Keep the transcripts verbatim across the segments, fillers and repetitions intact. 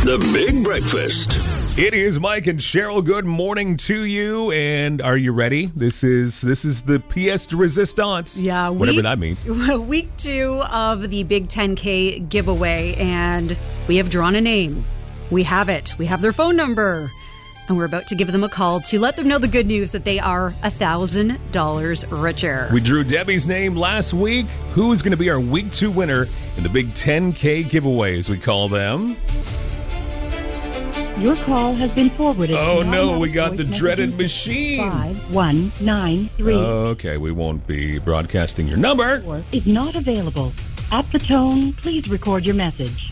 The Big Breakfast. It is Mike and Cheryl. Good morning to you. And are you ready? This is this is the pièce de résistance. Yeah, whatever week, that means. Week two of the Big ten K giveaway, and we have drawn a name. We have it. We have their phone number. And we're about to give them a call to let them know the good news that they are one thousand dollars richer. We drew Debbie's name last week. Who's going to be our week two winner in the Big ten K giveaway, as we call them? Your call has been forwarded. Oh, no, we got the dreaded machine. five one nine three Okay, we won't be broadcasting your number. is not available. At the tone, please record your message.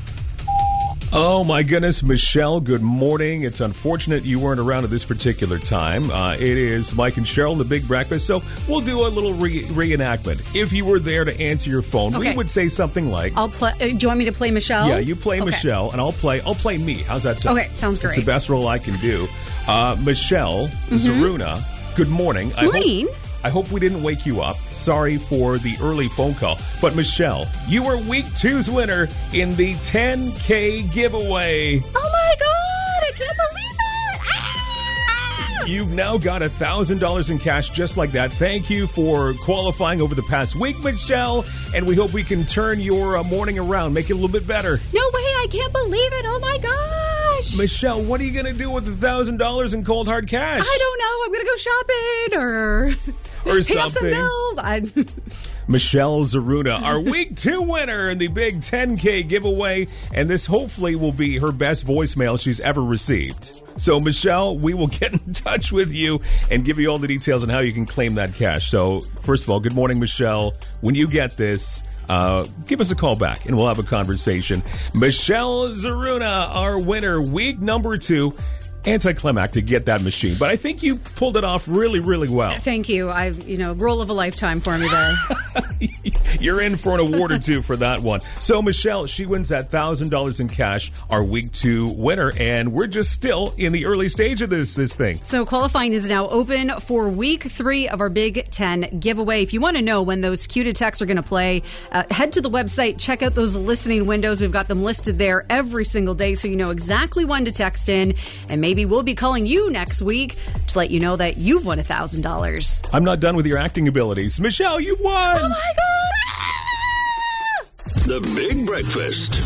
Oh, my goodness, Michelle, good morning. It's unfortunate you weren't around at this particular time. Uh, it is Mike and Cheryl, the Big Breakfast, so we'll do a little re- reenactment. If you were there to answer your phone, Okay. we would say something like... I'll play. Uh, do you want me to play Michelle? Yeah, you play Okay. Michelle, and I'll play I'll play me. How's that sound? Okay, sounds great. It's the best role I can do. Uh, Michelle, Zaruna, good morning. I Morning. Hope, I hope we didn't wake you up. Sorry for the early phone call. But Michelle, you are week two's winner in the ten K giveaway. Oh my God! I can't believe it! Ah! You've now got one thousand dollars in cash just like that. Thank you for qualifying over the past week, Michelle. And we hope we can turn your uh, morning around, make it a little bit better. No way! I can't believe it! Oh my gosh! Michelle, what are you going to do with one thousand dollars in cold hard cash? I don't know. I'm gonna go shopping or Or pay off some something. bills. I, Michelle Zaruna, our week two winner in the Big ten K giveaway. And this hopefully will be her best voicemail she's ever received. So, Michelle, we will get in touch with you and give you all the details on how you can claim that cash. So, first of all, good morning, Michelle. When you get this, uh, give us a call back and we'll have a conversation. Michelle Zaruna, our winner, week number two. Anticlimactic to get that machine, but I think you pulled it off really, really well. thank you. I've you know role of a lifetime for me there. You're in for an award or two for that one. So, Michelle, she wins that one thousand dollars in cash, our week two winner, and we're just still in the early stage of this this thing. So qualifying is now open for week three of our Big Ten giveaway. If you want to know when those cue to text are going to play, uh, head to the website, check out those listening windows. We've got them listed there every single day, so you know exactly when to text in, and maybe Maybe we'll be calling you next week to let you know that you've won one thousand dollars. I'm not done with your acting abilities. Michelle, you've won! Oh my God! The Big Breakfast.